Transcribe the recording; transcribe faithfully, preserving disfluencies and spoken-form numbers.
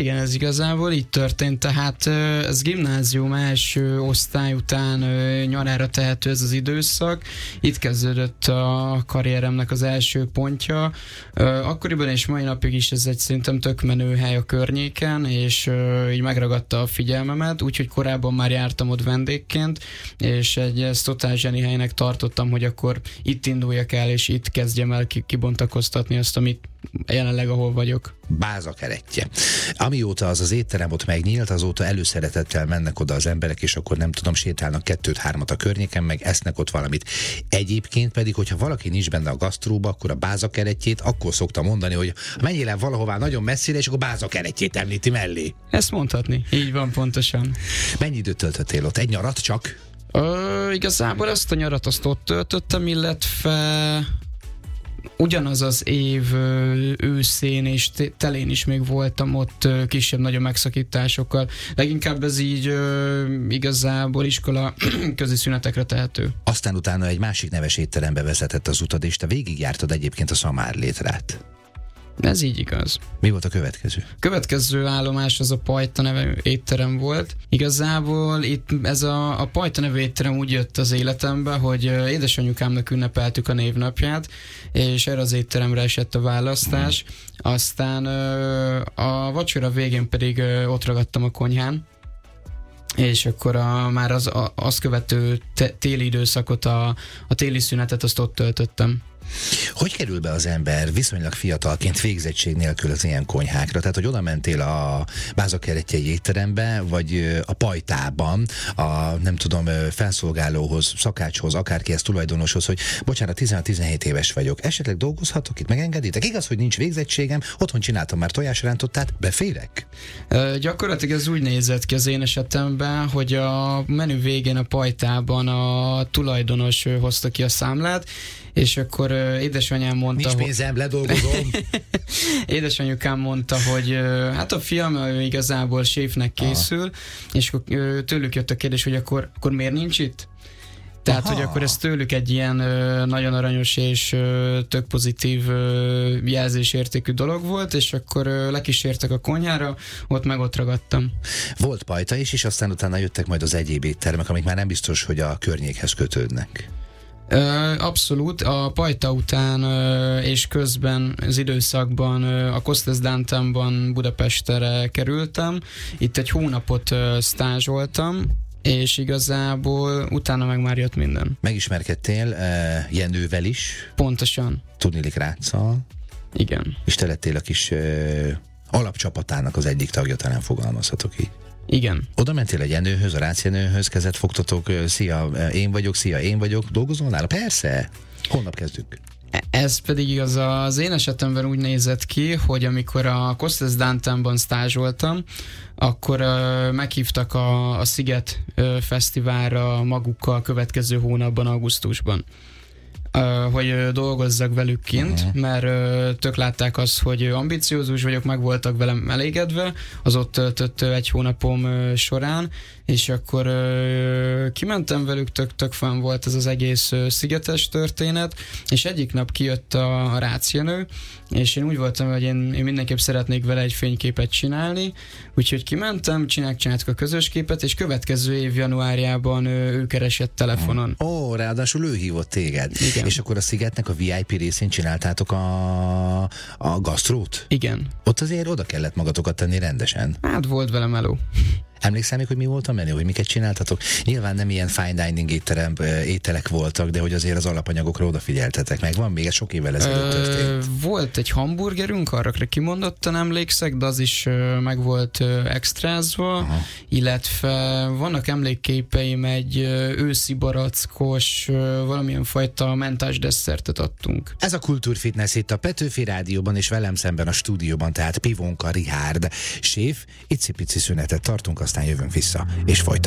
Igen, ez igazából így történt, tehát ez gimnázium első osztály után nyarára tehető ez az időszak. Itt kezdődött a karrieremnek az első pontja. Akkoriban és mai napig is ez egy szerintem tök menő hely a környéken, és így megragadta a figyelmemet, úgyhogy korábban már jártam ott vendégként, és egy ezt totál zseni helynek tartottam, hogy akkor itt induljak el, és itt kezdjem el kibontakoztatni azt, amit jelenleg ahol vagyok. Bázakeretje. Amióta az az étterem ott megnyílt, azóta előszeretettel mennek oda az emberek, és akkor nem tudom, sétálnak kettőt-hármat a környéken, meg esznek ott valamit. Egyébként pedig, hogyha valaki nincs benne a gasztróba, akkor a bázakeretjét akkor szokta mondani, hogy menjél el valahová nagyon messzire, és akkor bázakeretjét említi mellé. Ezt mondhatni. Így van, pontosan. Mennyi időt töltöttél ott? Egy nyarat csak? Ö, igazából azt a nyarat azt ott töltöttem, illetve ugyanaz az év őszén és telén is még voltam ott kisebb-nagyobb megszakításokkal. Leginkább ez így igazából iskola közi szünetekre tehető. Aztán utána egy másik neves étterembe vezetett az utad, és te végigjártad egyébként a Szamárlétrát. Ez így igaz. Mi volt a következő? Következő állomás az a Pajta nevű étterem volt. Igazából itt ez a, a Pajta nevű étterem úgy jött az életembe, hogy édesanyukámnak ünnepeltük a névnapját, és erre az étteremre esett a választás. Hmm. Aztán a vacsora végén pedig ott ragadtam a konyhán, és akkor a, már az a, azt követő te, téli időszakot, a, a téli szünetet azt ott töltöttem. Hogy kerül be az ember viszonylag fiatalként végzettség nélkül az ilyen konyhákra? Tehát, hogy oda mentél a Bázakertjei étterembe, vagy a Pajtában, a nem tudom, felszolgálóhoz, szakácshoz, akárkihez, tulajdonoshoz, hogy bocsánat, tizenhat-tizenhét éves vagyok. Esetleg dolgozhatok itt, megengeditek? Igaz, hogy nincs végzettségem, otthon csináltam már tojásrántottát, beférek? Ö, gyakorlatilag ez úgy nézett ki az én esetemben, hogy a menü végén a Pajtában a tulajdonos hozta ki a számlát, és akkor uh, édesanyám mondta, nincs pénzem, ledolgozom. Édesanyukám mondta, hogy uh, hát a fiam uh, igazából séfnek készül, Aha. és akkor uh, tőlük jött a kérdés, hogy akkor, akkor miért nincs itt? Tehát, Aha. hogy akkor ez tőlük egy ilyen uh, nagyon aranyos és uh, tök pozitív uh, jelzésértékű dolog volt, és akkor uh, lekísértek a konyhára, ott meg ott ragadtam. Volt Pajta is, és aztán utána jöttek majd az egyéb éttermek, amik már nem biztos, hogy a környékhez kötődnek. Abszolút, a Pajta után és közben az időszakban a Kostes Downtownban Budapestre kerültem, itt egy hónapot stázsoltam, és igazából utána meg már jött minden. Megismerkedtél uh, Jenővel is? Pontosan. Tudniillik Ráccal? Igen. És te lettél a kis uh, alapcsapatának az egyik tagja, talán fogalmazhatok így. Igen. Oda mentél egy Jenőhöz, a Rácz Jenőhöz, kezet fogtatok, szia, én vagyok, szia, én vagyok, dolgozol nála? Persze! Holnap kezdünk. Ez pedig igaz, az én esetemben úgy nézett ki, hogy amikor a Kostes Downtownban stázsoltam, akkor uh, meghívtak a, a Sziget uh, Fesztiválra magukkal a következő hónapban, augusztusban. Uh, hogy uh, dolgozzak velük kint, uh-huh. mert uh, tök látták azt, hogy ambiciózus vagyok, meg voltak velem elégedve, az ott töltött uh, egy hónapom uh, során, és akkor uh, kimentem velük, tök-tök fun volt ez az egész uh, szigetes történet, és egyik nap kijött a, a Rácz Jenő, és én úgy voltam, hogy én, én mindenképp szeretnék vele egy fényképet csinálni, úgyhogy kimentem, csináltuk, csináltuk a közös képet, és következő év januárjában uh, ő keresett telefonon. Ó, oh, ráadásul ő hívott téged. Igen. És akkor a Szigetnek a vé i pé részén csináltátok a, a gasztrót? Igen. Ott azért oda kellett magatokat tenni rendesen. Hát volt vele meló. Emlékszel még, hogy mi volt a menü, hogy miket csináltatok? Nyilván nem ilyen fine dining étterem, ételek voltak, de hogy azért az alapanyagokra odafigyeltetek meg. Van még, ez sok évvel ezelőtt történt. Volt egy hamburgerünk, arra kimondottan emlékszek, de az is meg volt extrázva, Aha. illetve vannak emlékképeim, egy őszi barackos, valamilyen fajta mentás desszertet adtunk. Ez a Kultúrfitness itt a Petőfi Rádióban, és velem szemben a stúdióban, tehát Pivonka Richárd séf. Icipici szünetet tartunk, aztán jövünk vissza, és folytatjuk.